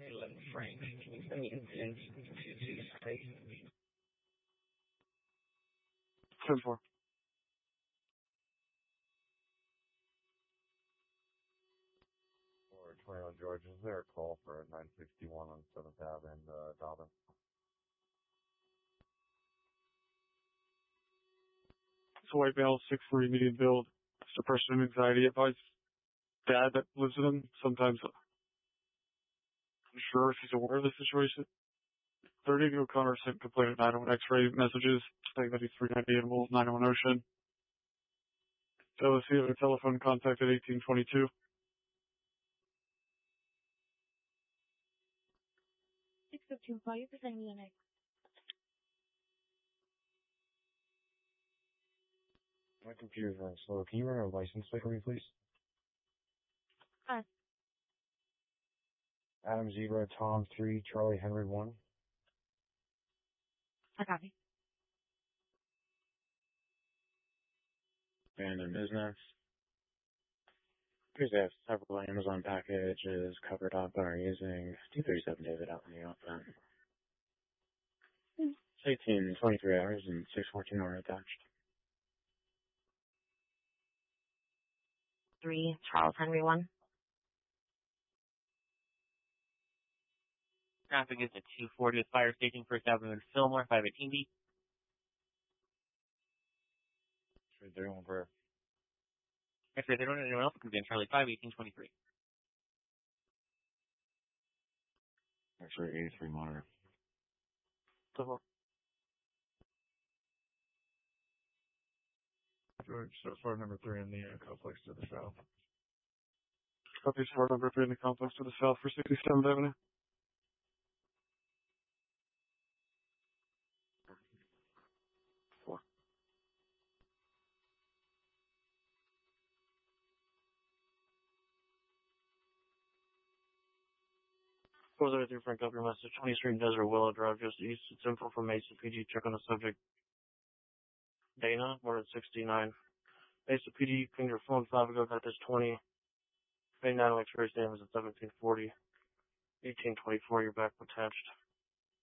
11 Frank. Can you send me incidents to site? 10-4. Or 21 George, is there a call for 961 on 7th Ave and Dobbin? It's a white male, 6'3", medium build, depression and anxiety. Advice dad that lives with him. Sometimes I'm sure if he's aware of the situation. 30 O'Connor sent complaint at 901 X-ray messages saying that he's 390 animals, 901 Ocean. LSC have a telephone contact at 1822. 602, call your presenting unit. My computer's running slow. Can you run a license plate for me, please? Adam Zebra, Tom 3, Charlie Henry 1. I copy. Abandoned business. Appears they have several Amazon packages covered up and are using 237 David out in the open. 18, 23 hours and 614 are attached. 3, Charles Henry 1. Traffic is at 240 with Fire Station First Avenue in Fillmore, 518B. They're going for If they don't know anyone else, comes in Charlie 5, 1823. actually 83 monitor. So far, number 3 in the complex to the south. Copy far number 3 in the complex to the south for 67th Avenue. Close through Frank, up your message. 20th Street, Desert Willow Drive, just east. It's info from Mesa PD. Check on the subject. Dana, we're at 69. Mesa PD, ping your phone 5 ago, got this 20. Bay 9 X-ray stand was at 1740. 1824, you're back attached.